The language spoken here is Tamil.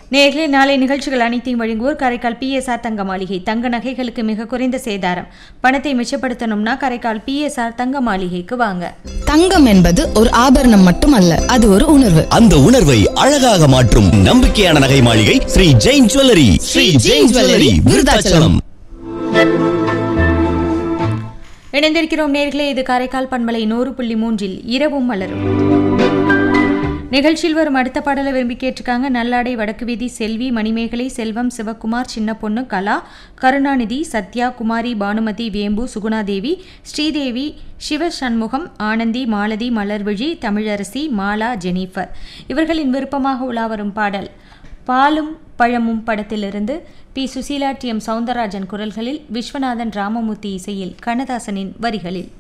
நேர்களே, நாளை நிகழ்ச்சிகள் அனைத்தையும் வழங்குவோர் காரைக்கால் பிஎஸ்ஆர் தங்க மாளிகை. தங்க நகைகளுக்கு மிக குறைந்த சேதாரம். பணத்தை மிச்சப்படுத்தணும்னா காரைக்கால் பிஎஸ்ஆர் தங்க மாளிகைக்கு வாங்க. தங்கம் என்பது ஒரு ஆபரணம் மட்டுமல்ல, அது ஒரு உணர்வு. அந்த உணர்வை அழகாக மாற்றும் நம்பிக்கையான நகை மாளிகை ஸ்ரீ ஜெயின் ஜுவல்லரி. ஸ்ரீ ஜெயின் ஜுவல்லரி, விருதாச்சலம். இணைந்திருக்கிறோம் நேர்களே, இது காரைக்கால் பண்பலை 100.3 இரவும் மலரும் நிகழ்ச்சியில் வரும் அடுத்த பாடலை விரும்பி கேட்டிருக்காங்க. நல்லாடை வடக்கு வீதி செல்வி, மணிமேகலை, செல்வம், சிவகுமார், சின்ன பொண்ணு, கலா, கருணாநிதி, சத்யா, குமாரி, பானுமதி, வேம்பு, சுகுணாதேவி, ஸ்ரீதேவி, சிவசண்முகம், ஆனந்தி, மாலதி, மலர்விழி, தமிழரசி, மாலா, ஜெனிஃபர் இவர்களின் விருப்பமாக உலாவரும் பாடல் பாலும் பழமும் படத்திலிருந்து B. Susheela, D. M. Soundararajan குரல்களில், விஸ்வநாதன் ராமமூர்த்தி இசையில், கண்ணதாசனின் வரிகளில்.